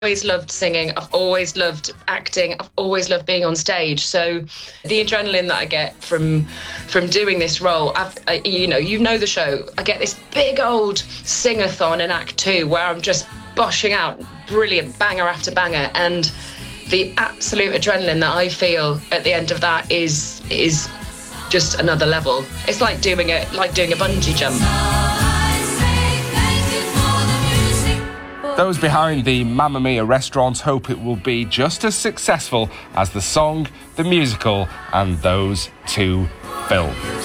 always loved singing. I've always loved acting. I've always loved being on stage. So the adrenaline that I get from doing this role, you know the show. I get this big old sing-a-thon in Act 2 where I'm just boshing out brilliant banger after banger, and the absolute adrenaline that I feel at the end of that is just another level. It's like doing a bungee jump. Those behind the Mamma Mia restaurant hope it will be just as successful as the song, the musical, and those two films.